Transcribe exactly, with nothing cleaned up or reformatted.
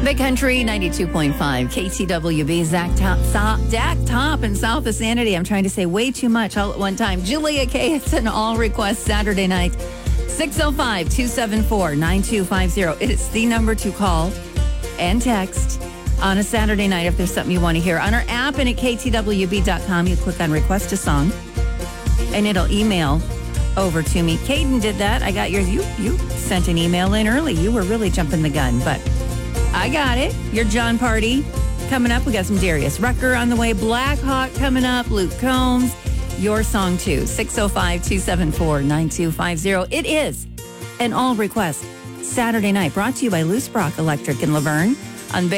Big Country ninety-two point five, K T W B, Zach Top, so, Dak Top and South of Sanity. I'm trying to say way too much all at one time. Julia K, it's an all request Saturday night. six oh five, two seven four, nine two five zero. It is the number to call and text on a Saturday night if there's something you want to hear. On our app and at K T W B dot com, you click on request a song and it'll email over to me. Caden did that. I got yours. You, you sent an email in early. You were really jumping the gun, but I got it. Your John Party coming up. We got some Darius Rucker on the way. Black Hawk coming up. Luke Combs. Your song too. six oh five, two seven four, nine two five zero. It is an all request Saturday night brought to you by Loose Brock Electric in Laverne on